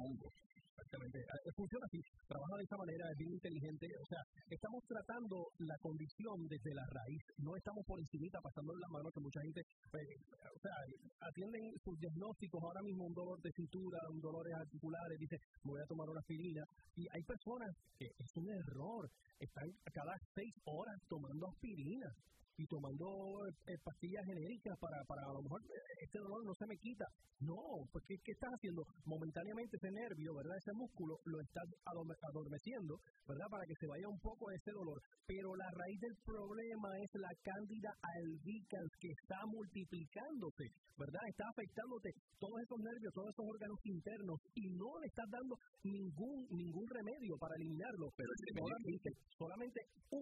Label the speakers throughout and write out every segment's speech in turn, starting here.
Speaker 1: hongos.
Speaker 2: Exactamente. Funciona así, trabaja de esa manera, es bien inteligente. O sea, estamos tratando la condición desde la raíz, no estamos por encimita pasándole la mano, que mucha gente, o sea, atienden sus diagnósticos, ahora mismo un dolor de cintura, un dolores articulares, dice, me voy a tomar una aspirina. Y hay personas que es un error, están cada 6 horas tomando aspirina y tomando pastillas genéricas para a lo mejor este dolor no se me quita. No, pues ¿qué estás haciendo? Momentáneamente ese nervio, ¿verdad? Ese músculo lo estás adormeciendo, ¿verdad? Para que se vaya un poco ese dolor. Pero la raíz del problema es la Candida albicans, que está multiplicándose, ¿verdad? Está afectándote todos esos nervios, todos esos órganos internos, y no le estás dando ningún remedio para eliminarlo.
Speaker 1: Pero
Speaker 2: solamente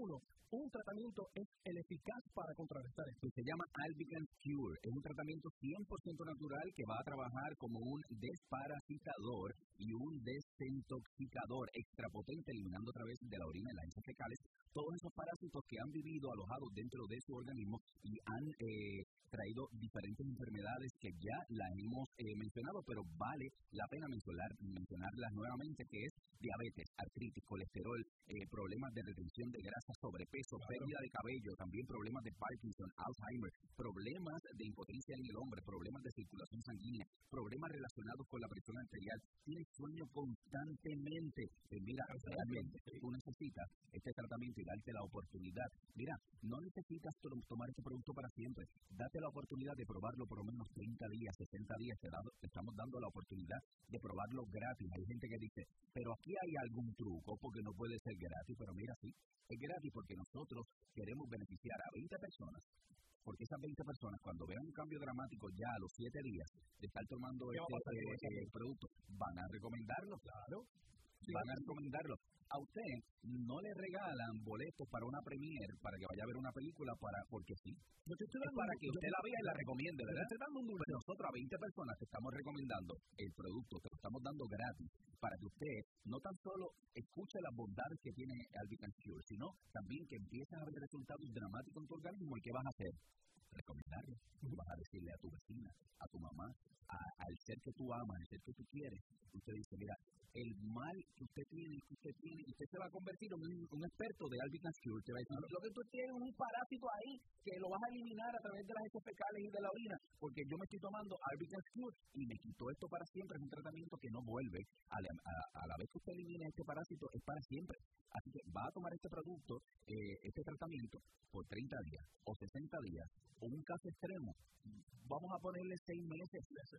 Speaker 2: un tratamiento es el eficaz para contrarrestar esto.
Speaker 1: Se llama Albicans Cure. Es un tratamiento 100% natural que va a trabajar como un desparasitador y un desintoxicador extrapotente, eliminando a través de la orina y las heces fecales todos esos parásitos que han vivido alojados dentro de su organismo y han traído diferentes enfermedades que ya las hemos mencionado, pero vale la pena mencionarlas nuevamente, que es diabetes, artritis, colesterol, problemas de retención de grasa, sobrepeso, pérdida de cabello, también problemas de Parkinson, Alzheimer, problemas de impotencia en el hombre, problemas de circulación sanguínea, problemas relacionados con la presión arterial, tienes sueño constantemente. Mira, realmente tú necesitas este tratamiento y darte la oportunidad. Mira, no necesitas tomar este producto para siempre. Date la oportunidad de probarlo por lo menos 30 días, 60 días. Te estamos dando la oportunidad de probarlo gratis. Hay gente que dice, pero aquí hay algún truco porque no puede ser gratis. Pero mira, sí, es gratis porque nosotros queremos beneficiar a 20 personas. Porque esas 20 personas, cuando vean un cambio dramático ya a los 7 días de estar tomando este producto, van a recomendarlo. Claro. Van a recomendarlo. A usted no le regalan boletos para una premiere, para que vaya a ver una película, porque sí. Es para que usted la vea y la recomiende, ¿verdad? Pues nosotros a 20 personas te estamos recomendando el producto, te lo estamos dando gratis, para que usted no tan solo escuche las bondades que tiene Albicans Cure, sino también que empieces a ver resultados dramáticos en tu organismo. ¿Y qué vas a hacer? Recomendarlo. Vas a decirle a tu vecina, a tu mamá, al ser que tú amas, al ser que tú quieres. Usted dice, mira, el mal que usted tiene, usted se va a convertir en un experto de Albicans Cure. Te va a decir, lo que tú tienes es un parásito ahí que lo vas a eliminar a través de las heces fecales y de la orina, porque yo me estoy tomando Albicans Cure y me quito esto para siempre. Es un tratamiento que no vuelve. A la vez que usted elimina este parásito, es para siempre. Así que va a tomar este producto, este tratamiento, por 30 días o 60 días, o un caso extremo, vamos a ponerle 6 meses.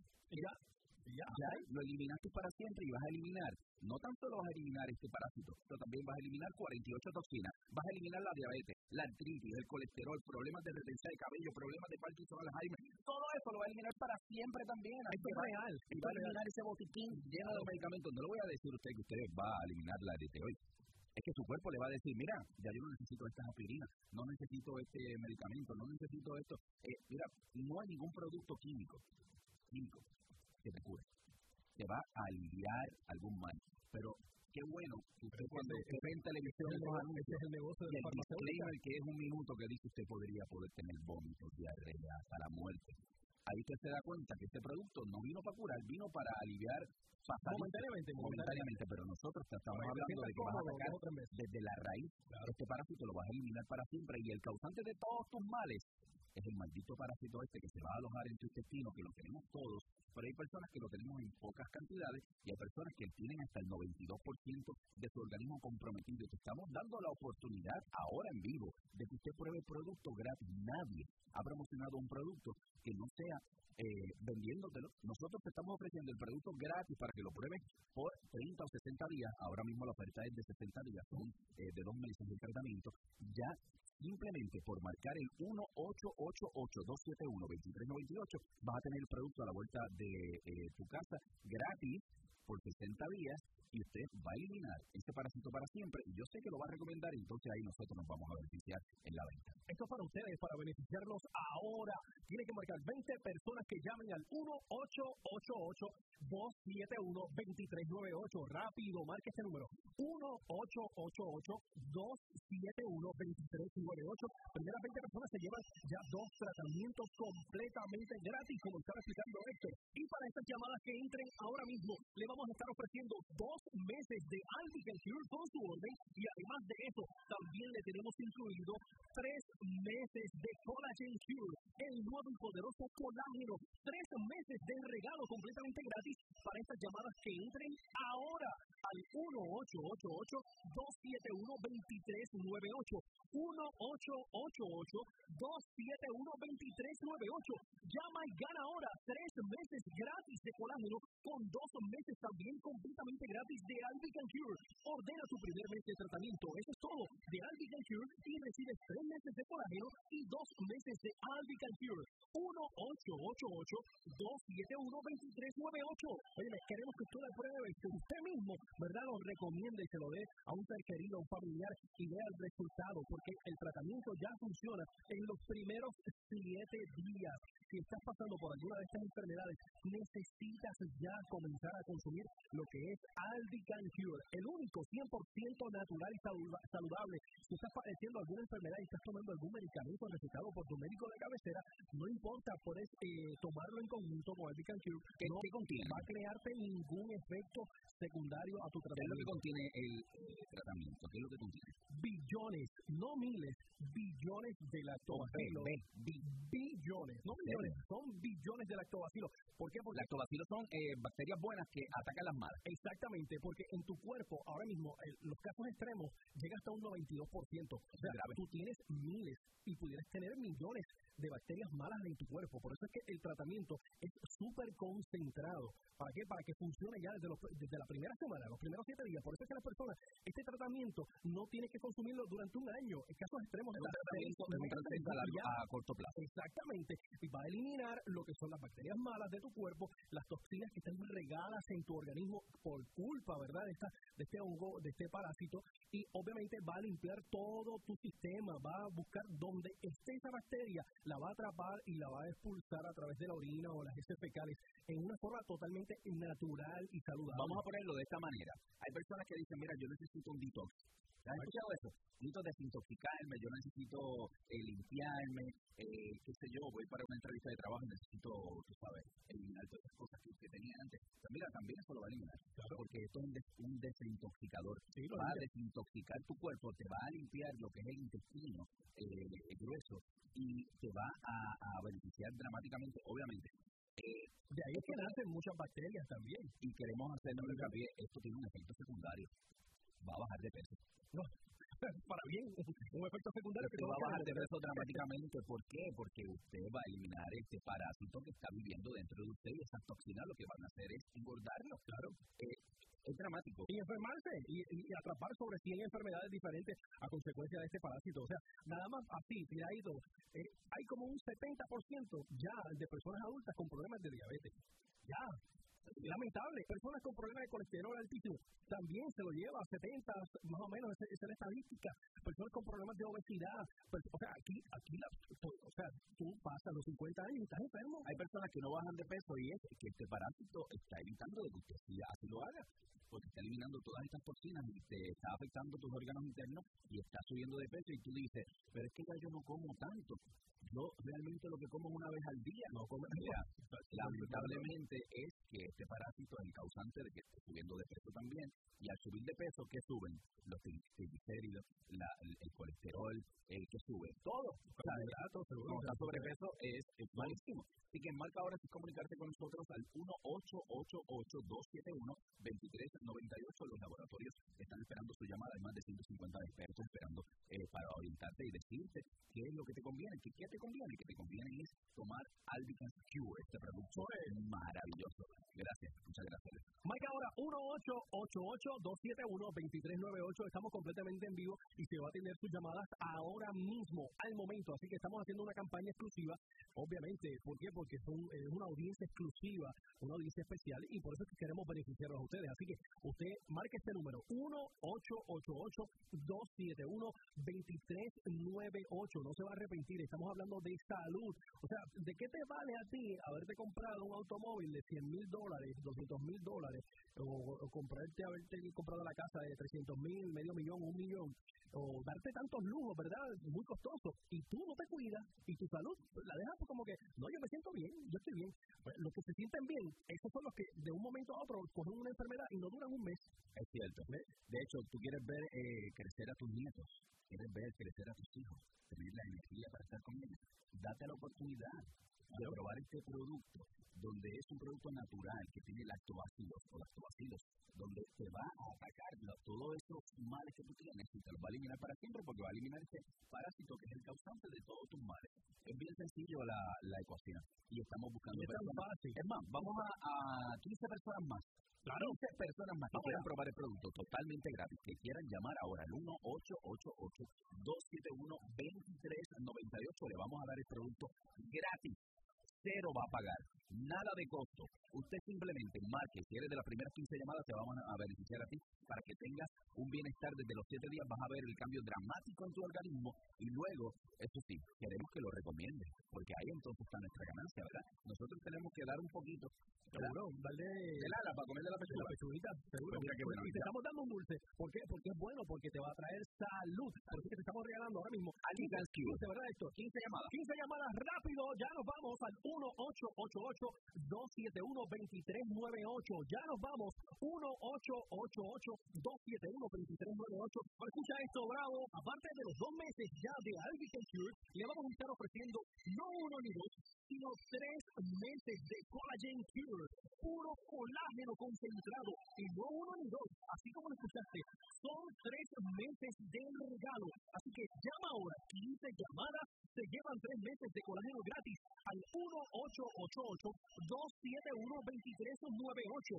Speaker 1: Ya lo eliminaste para siempre y vas a eliminar, no tan solo vas a eliminar este parásito, pero también vas a eliminar 48 toxinas, vas a eliminar la diabetes, la artritis, el colesterol, problemas de retención de cabello, problemas de Parkinson, Alzheimer, todo eso lo va a eliminar para siempre también.
Speaker 2: Esto es real.
Speaker 1: Y va a eliminar ese botiquín lleno de medicamentos. No le voy a decir a usted que usted va a eliminar la diabetes hoy. Es que su cuerpo le va a decir, mira, ya yo no necesito estas aspirinas, no necesito este medicamento, no necesito esto. Mira, no hay ningún producto químico que te cure. Te va a aliviar algún mal. Pero qué bueno que usted cuando ve en televisión
Speaker 2: es el negocio de la farmacéutica,
Speaker 1: que es un minuto que dice usted poder tener vómitos, diarrea, hasta la muerte. Ahí usted se da cuenta que este producto no vino para curar, vino para aliviar momentáneamente, pero nosotros estamos hablando de que vas a atacar desde la raíz. Claro. Este parásito lo vas a eliminar para siempre, y el causante de todos tus males es el maldito parásito este que se va a alojar en tu intestino, que lo tenemos todos, pero hay personas que lo tenemos en pocas cantidades y hay personas que tienen hasta el 92% de su organismo comprometido. Te estamos dando la oportunidad ahora en vivo de que usted pruebe el producto gratis. Nadie ha promocionado un producto que no sea vendiéndotelo. Nosotros te estamos ofreciendo el producto gratis para que lo pruebes por 30 o 60 días. Ahora mismo la oferta es de 60 días, son de 2 meses de tratamiento. Ya simplemente por marcar el 1-888-271-2398 vas a tener el producto a la vuelta de tu casa gratis por 60 días, y usted va a eliminar este parásito para siempre, y yo sé que lo va a recomendar, y entonces ahí nosotros nos vamos a beneficiar en la venta.
Speaker 2: Esto es para ustedes, para beneficiarnos ahora. Tiene que marcar 20 personas que llamen al 1-888-271-2398. Rápido, marque este número, 1-888-271-2398. Primeras 20 personas se llevan ya 2 tratamientos completamente gratis, como estaba explicando Héctor. Y para estas llamadas que entren ahora mismo, le vamos a estar ofreciendo 2 meses de Albican Cure con su orden. Y además de eso, también le tenemos incluido 3 meses de Collagen Cure, el nuevo y poderoso colágeno. 3 meses de regalo completamente gratis para estas llamadas que entren ahora al 1-888-271-2398. 1-888-271-2398. Llama y gana ahora 3 meses gratis de colágeno con 2 meses también completamente gratis de Albican Cure. Ordena tu primer mes de tratamiento. Eso es todo de Albican Cure y recibes 3 meses de colágeno y 2 meses de Albican Cure. 1-888-271-2398. Oye, queremos que usted lo pruebe, que usted mismo, ¿verdad?, lo recomiende y se lo dé a un ser querido, a un familiar y vea el resultado, porque el tratamiento ya funciona en los primeros 7 días. Si estás pasando por alguna de estas enfermedades, necesitas ya comenzar a consumir lo que es Albican Cure, el único 100% natural y saludable. Si estás padeciendo alguna enfermedad y estás tomando algún medicamento recetado por tu médico de cabecera, no importa, puedes tomarlo en conjunto con Albican Cure. No va a crearte ningún efecto secundario a tu tratamiento.
Speaker 1: ¿Qué es lo que contiene el tratamiento? ¿Qué es lo que contiene?
Speaker 2: Billones, no miles, billones de lactobacilos. Billones, no millones, son billones de lactobacilos. ¿Por qué? Porque
Speaker 1: lactobacilos son bacterias buenas que atacan las malas.
Speaker 2: Exactamente, porque en tu cuerpo, ahora mismo, los casos extremos llegan hasta un 92%. O sea, tú tienes miles y pudieras tener millones de bacterias malas en tu cuerpo. Por eso es que el tratamiento es súper concentrado. ¿Para qué? Para que funcione ya desde la primera semana, los primeros 7 días. Por eso es que las personas, este tratamiento no tiene que consumirlo durante un año. En casos extremos,
Speaker 1: es un tratamiento a corto plazo.
Speaker 2: Exactamente. Y va a eliminar lo que son las bacterias malas de tu cuerpo, las toxinas que están regadas en tu organismo por culpa, ¿verdad?, de este hongo, de este parásito. Y obviamente va a limpiar todo tu sistema, va a buscar donde esté esa bacteria, la va a atrapar y la va a expulsar a través de la orina o las heces fecales en una forma totalmente natural y saludable.
Speaker 1: Vamos a ponerlo de esta manera. Hay personas que dicen, mira, yo necesito un detox. ¿Has escuchado eso? Necesito desintoxicarme, yo necesito limpiarme, qué sé yo, voy para una entrevista de trabajo y necesito, tú sabes, eliminar todas esas cosas que tenía antes. Pero mira, también eso lo va a eliminar. Claro. Porque esto es un desintoxicador. Sí, va a desintoxicar tu cuerpo, te va a limpiar lo que es el intestino grueso y te va a beneficiar dramáticamente, obviamente.
Speaker 2: De ahí es que nacen muchas bacterias también.
Speaker 1: Y queremos hacernos hincapié, esto tiene un efecto secundario. Va a bajar de peso.
Speaker 2: No, para bien, un efecto secundario que
Speaker 1: va a bajar de peso dramáticamente. ¿Por qué? Porque usted va a eliminar este parásito que está viviendo dentro de usted y esas toxinas lo que van a hacer es engordarlo. Claro. Es dramático.
Speaker 2: Y enfermarse y atrapar sobre 100 enfermedades diferentes a consecuencia de este parásito. O sea, nada más así, tiradito, hay como un 70% ya de personas adultas con problemas de diabetes. Ya. Lamentable, personas con problemas de colesterol altísimo también se lo lleva a 70, más o menos, esa es la estadística. Personas con problemas de obesidad, o sea, aquí tú pasas los 50 años y estás enfermo.
Speaker 1: Hay personas que no bajan de peso y es que este parásito está evitando de que usted así lo haga, porque está eliminando todas estas toxinas y te está afectando tus órganos internos y está subiendo de peso y tú dices, pero es que ya yo no como tanto. Yo realmente lo que como es una vez al día. No come. Lamentablemente es que este parásito es el causante de que esté subiendo de peso también. Y al subir de peso, ¿qué suben? Los triglicéridos, el colesterol, ¿qué sube? Todo. Cuando está sobrepeso es malísimo. Así que marca ahora si comunicarte con nosotros al 1-888-271-2398. Los laboratorios están esperando su llamada. Hay más de 150 expertos esperando para orientarte y decirte qué es lo que te conviene, qué te conviene. Que te conviene es tomar Albican Cure. Este producto es maravilloso. Gracias, muchas gracias.
Speaker 2: Marca ahora 1-888-271-2398. Estamos completamente en vivo y se va a atender sus llamadas ahora mismo, al momento. Así que estamos haciendo una campaña exclusiva. Obviamente, ¿por qué? Porque es una audiencia exclusiva, una audiencia especial y por eso es que queremos beneficiarlos a ustedes. Así que usted marque este número, 1-888-271-2398. No se va a arrepentir, estamos hablando de salud. O sea, ¿de qué te vale a ti haberte comprado un automóvil de $100,000, $200,000 o comprarte, haberte comprado la casa de 300,000, medio millón, 1 millón, o darte tantos lujos, ¿verdad? Muy costosos, y tú no te cuidas, y tu salud la dejas como que, no, yo me siento bien, yo estoy bien. Pues, los que se sienten bien, esos son los que de un momento a otro cogen una enfermedad y no duran un mes.
Speaker 1: Es cierto. De hecho, tú quieres ver crecer a tus nietos, quieres ver crecer a tus hijos, tener la energía para estar con ellos. Date la oportunidad de probar este producto, donde es un producto natural que tiene lactobacilos o lactobacilos, donde te va a atacar todos esos males que tú tienes y te los va a eliminar para siempre, porque va a eliminar este parásito que es el causante de todos tus males. Es bien sencillo la ecuación y estamos buscando personas. Es más, vamos a 15 personas más. Claro, 15 personas más que quieran probar el producto totalmente gratis, que quieran llamar ahora al 1-888-271-2398. Le vamos a dar el producto gratis. Cero va a pagar, nada de costo. Usted simplemente marque, si eres de las primeras 15 llamadas, te vamos a beneficiar a ti para que tengas un bienestar desde los 7 días. Vas a ver el cambio dramático en tu organismo y luego, eso sí, queremos que lo recomiendes, porque ahí entonces está nuestra ganancia, ¿verdad? Nosotros tenemos que dar un poquito,
Speaker 2: seguro, darle
Speaker 1: el ala para comerle la
Speaker 2: pechuguita, seguro.
Speaker 1: Pues mira qué bueno.
Speaker 2: Y te estamos dando un dulce. ¿Por qué? Porque es bueno, porque te va a traer salud. Porque te estamos regalando ahora mismo
Speaker 1: Allicance Cure.
Speaker 2: ¿De verdad esto?
Speaker 1: 15 llamadas.
Speaker 2: 15 llamadas rápido. Ya nos vamos al 1-888-271-2398. Ya nos vamos. 1-888-271-2398. Escucha esto, Bravo. Aparte de los 2 meses ya de Allicance Cure, le vamos a estar ofreciendo no 1 ni 2, sino 3 meses de Collagen Cure. Puro colágeno concentrado. Y no 1 ni 2. Así como lo escuchaste, son 3 meses de regalo. Así que llama ahora. 15 llamadas se llevan 3 meses de colágeno gratis al 1-888-271-2398.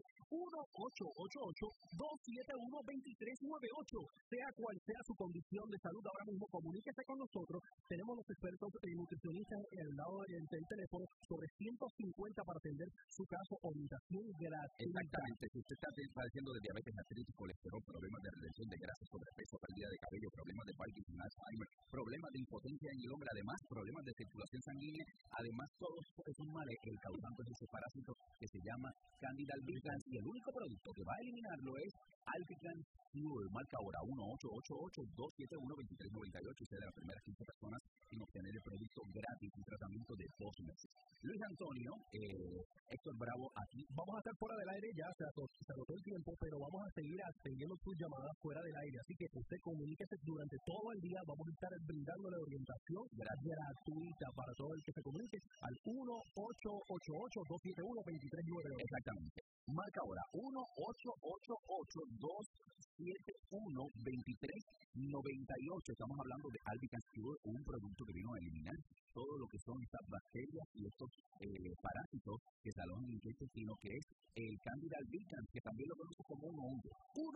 Speaker 2: 1-888-271-2398. Sea cual sea su condición de salud ahora mismo, comuníquese con nosotros. Tenemos los expertos nutricionistas en el lado del teléfono, sobre 150 para atender su caso, orientación gratis.
Speaker 1: Exactamente. Si usted está padeciendo de diabetes, artritis, colesterol, problemas de retención de grasa, sobrepeso, pérdida de cabello, problemas de Parkinson, Alzheimer, problemas de impotencia en el hombre, además problemas de circulación sanguínea, además todos esos males, el causante es ese parásito que se llama Candida albicans, y el único producto que va a eliminarlo es Allicance Cure. Marca ahora 1-888-271-2398. Usted de las primeras 15 personas en obtener el producto gratis, un tratamiento de 2 meses. Luis Antonio, Héctor Bravo, aquí
Speaker 2: vamos a estar fuera del aire, ya se agotó el tiempo, pero vamos a seguir atendiendo sus llamadas fuera del aire, así que usted comuníquese durante todo el día. Vamos a estar brindándole orientación gratuita para todo el que se comunique al 1-888-271-2398.
Speaker 1: Exactamente. Marca ahora 1-888-271-2398. Estamos hablando de Allicance Cure, un producto que vino a eliminar todo lo que son estas bacterias y estos parásitos que se alojan en el intestino, que es el Candida albicans, que también lo conocemos como un hongo.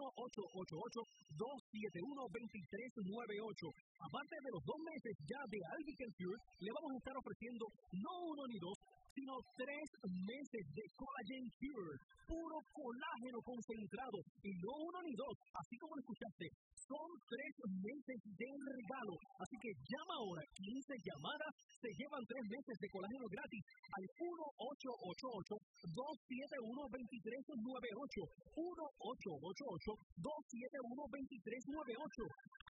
Speaker 2: 1-888-271-2398. Aparte de los 2 meses ya de Allicance Cure, le vamos a estar ofreciendo no 1 ni 2, sino 3 meses de Collagen Cure. Puro colágeno concentrado. Y no 1 ni 2, así como lo escuchaste. Son 3 meses de regalo. Así que llama ahora. 15 llamadas se llevan 3 meses de colágeno gratis al 1-888-271-2398. 1-888-271-2398.